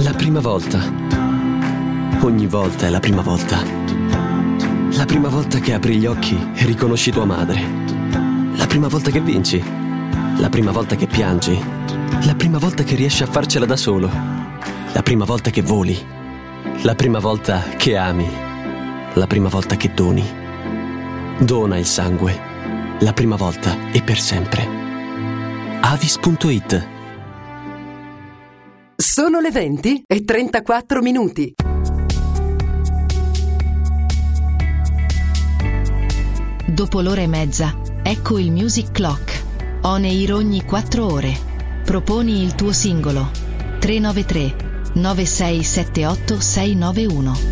La prima volta. Ogni volta è la prima volta. La prima volta che apri gli occhi e riconosci tua madre. La prima volta che vinci. La prima volta che piangi. La prima volta che riesci a farcela da solo. La prima volta che voli. La prima volta che ami. La prima volta che doni. Dona il sangue. La prima volta e per sempre. Avis.it. Sono le 20:34. Dopo l'ora e mezza, ecco il Music Clock. On air ogni 4 ore. Proponi il tuo singolo. 393 9678 691.